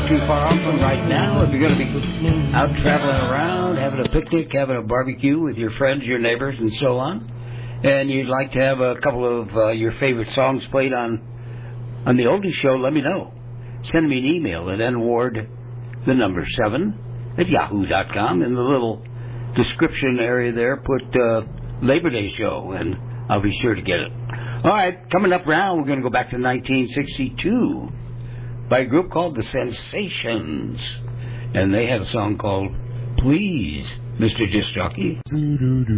too far off from right now. If you're going to be out traveling around, having a picnic, having a barbecue with your friends, your neighbors, and so on, and you'd like to have a couple of your favorite songs played on the Oldie Show, let me know. Send me an email at nward7@yahoo.com. In the little description area there, put Labor Day Show, and I'll be sure to get it. All right, coming up now, we're going to go back to 1962 by a group called The Sensations, and they had a song called Please, Mr. Disc Jockey.